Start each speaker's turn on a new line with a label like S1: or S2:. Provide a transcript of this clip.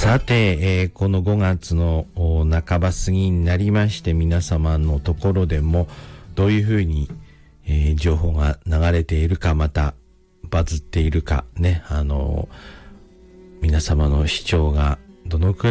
S1: さて、この5月の半ば過ぎになりまして、皆様のところでもどういうふうに、情報が流れているか、またバズっているかね、皆様の視聴がどのくらい